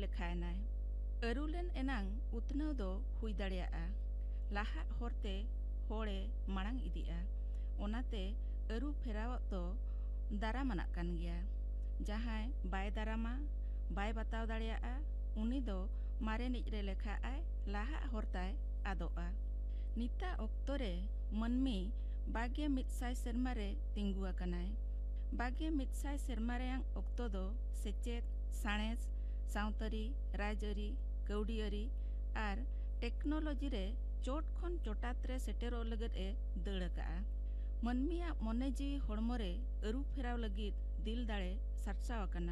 लेखायनाय अरुलेन एनांग उतनाव दो हुई दाड़ेयाआ लाहा होरते होड़े माड़ांग इदिया ओनाते अरु फेरावत दो दारामानाक कान गया जहां बाय दारामा बाय बताव दाड़ेयाआ उनी दो मारे निजरे लेखाआय लाहा होरताय आदोआ निता ओक्तोरे मनमी बागे मितसाय सेरमारे तिंगुआ कनाय बागे मितसाय सेरमारेयां ओक्तो दो सेचेत साणेस सावतारी राजरी कौडियारी आर टेक्नोलॉजी रे चोट खन चोटातरे सेटेरो लगत ए दड़का मनमिया मने जीवी होड़मोरे अरु फेराव लगित दिल दाड़े सारसाव कना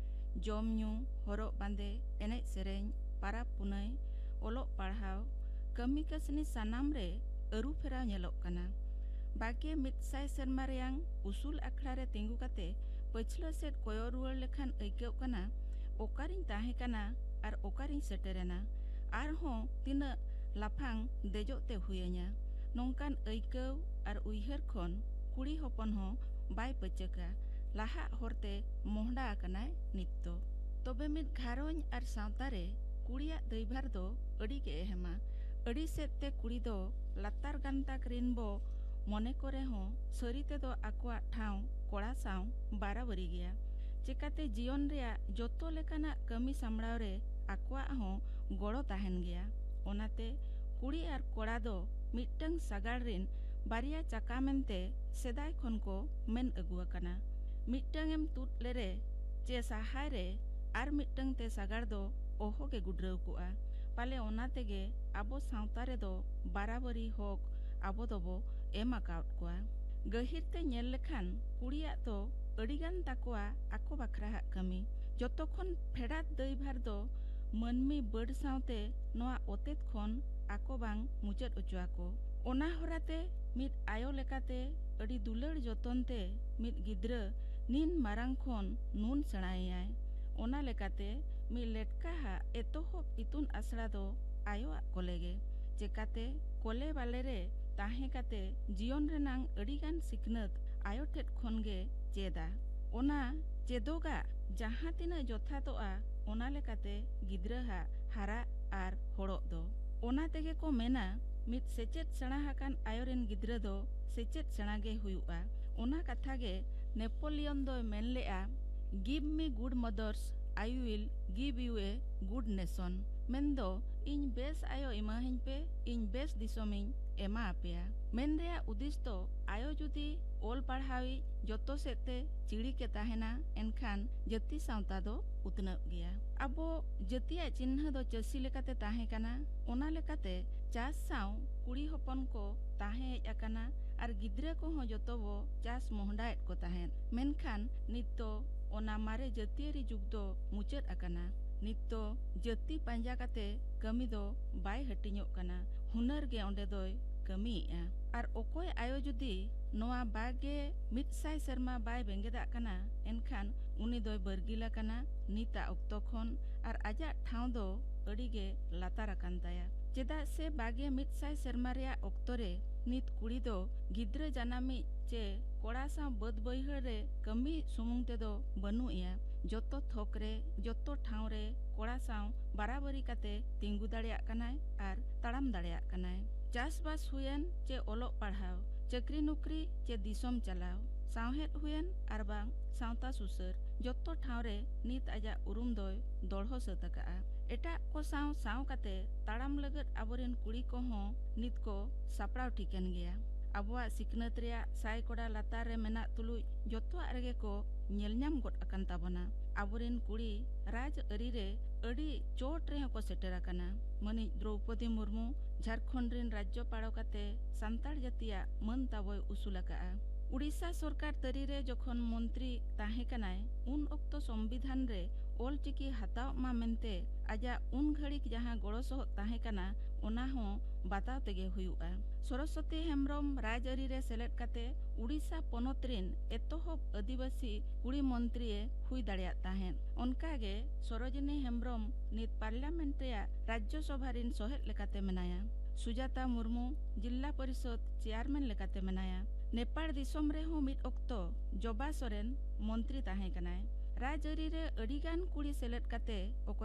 जम न्यू हरक बांदे एनेज सेरेñ पाराब पुनय ओलोग पढ़ाव कमी कसनी सानाम रे अरु फेराव नेलोग कना बागे मितसाय सेरमा रेयां उसूल आखड़ा रे तिंगु काते पछलो सेट कोयो रुवाड़ लेखान अइकेव कना ओकारिñ ताहे कना आर ओकारिñ सेटेरेना आर हों तिना लाफांग देजोते हुयेña नोंकान अइकेव आर उइहर खन कुड़ी हपन हो बाय पचका लाहा होरते मोहडा आकनाय नित्तो तबे मिद घारोñ आर सावतारे कुड़िया दैभार दो अड़ी के एहेमा अड़ी सेते कुड़ी दो लातार गांताक रिनबो मने करे हो सरीते दो आकुआ ठाव कोड़ा साव बाराबरी गया चिकाते जीवन रेया जोतो लेकाना कमी सामड़ाव रे आकुआ हो गड़ो ताहेन गया ओनाते कुड़ी आर कोड़ा दो मिट्टंग सागाड़ रिन बारिया चाका मेनते सेदाय खन को मेन अगुआ कना मिट्टंग एम तुत लेरे चे सहाय रे आर मिट्टंग ते सागाड़ दो ओहो के गुड्राव कुआ पाले ओनाते गे आबो सावता रे दो बाराबरी होक आबो दोबो एम आकाउट कुआ गहिरते नेल लेखान कुड़िया तो अड़ीगान ताकुआ आको बाखरा कमी जतोखन फेड़ात दैभार दो मनमी बड़ सावते नोआ ओतेत खन आको बांग मुचाद उचुआको ओना होराते मिद आयो लेकाते अड़ी दुलड़ जतनते मिद गिद्रा नीन मारांग खन नून सेणायाय ओना लेकाते मि लेटकाहा एतोहब इतुन आसड़ा दो आयोआ कोलेगे चेकाते कोले बाले रे ताहे काते जीवन रेनांग अड़ीगान सिकनत आयो ठेट खनगे चेदा ओना चेदोगा जहां तिना जथातोआ ओना लेकाते गिद्राहा हारा आर होड़ो दो ओना तेगे को मेना मित सेचेत सेणा हाकान आयोरेन गिद्रा दो सेचेत सेणागे हुयुआ ओना कथा गे नेपोलियन दो मेन लेआ give me good mother's I will give U a good nation मेंदो in base आयो इमाहिन पे इन बेस दिसोमिन एमा आपेया मेन रेया उद्देश्य तो आयो जुदी ओल पढ़ावी जोतो सेते चिड़ी के ताहेना एनखान जति सावता दो उतनब गया आबो जतिया चिन्ह दो चसी लेकाते ताहे काना ओना लेकाते चास साव कुड़ी हपन को ताहे हेज आकाना आर गिद्रा को हो जोतो बो चास मोहडाएत को ताहेन मेनखान नितो ओना मारे जतियारी जुग दो मुचाद आकाना नितो जति पांजा काते कमी दो बाय हटिñोग काना हुनर गे ओंडे दोय कमीया आर ओकोय आयो जुदी नोआ बागे मितसाय सेरमा बाय बेंगेदा काना एनखान उनी दोय बरगिला काना निता ओक्तो खन आर आजा ठाव दो अड़ीगे लातार आकान ताया चेदा से बागे मितसाय सेरमा रेया ओक्तोरे नित कुड़ी दो गिद्रा जानामी चे कोड़ा सा बद बहिहर रे कमी सुमुंग ते दो बनुइया जोतो थोक रे जोतो ठाव रे कोड़ा साव बाराबरी काते तिंगु दाड़ेयाग कनाय आर ताड़ाम दाड़ेयाग कनाय चासबास हुयन चे ओलोग पढ़ाव चक्री नुकरी चे दिसोम चलाव सावहेद हुयन आर बांग सावता सुसर जोतो ठाव रे नित आजा उरुम दोय दोड़हो सतका एटा को साव काते ताड़ाम लगत आबोरेन कुड़ी को हो नित को सापड़ाव ठिकन गया आबोआ सिकनत रेया साय कोड़ा लातार रे मेना तुलुज जोतो आरगे को नेलनाम गोट अकन ताबोना आबोरेन कुड़ी राज अरी रे अड़ी चोट रे को shutter आकाना money Draupadi Murmu Jharkhand rain राज्यपाल काते सांताड़ जातिया मन ताबोय उसूलका उड़ीसा सरकार तरी रे जखन मंत्री ताहे कनाय उन अक्तो संविधान रे ओल चिकी हताव मा मेनते आजा उन घड़ीक जहां गड़ो सहत ताहे कना ओना हो बाताव तेगे हुयुआ सरस्वती हेम्ब्रम राजअरी रे सेलेद काते उड़ीसा पोनोत रेन एतोहब आदिवासी कुड़ी मंत्री हुई दाड़ेयाग ताहेन ओनकागे सरोजिनी हेम्ब्रम नित पार्लियामेंट रेया राज्यसभा रेन सहेद लेकाते मेनाया सुजाता मुर्मू जिला परिषद चेयरमैन लेकाते मेनाया नेपाल दिसोम रे हो मिद ओक्तो जबा सोरेन मंत्री ताहे कनाय राजअरी रे अड़ीगान कुड़ी सेलेद काते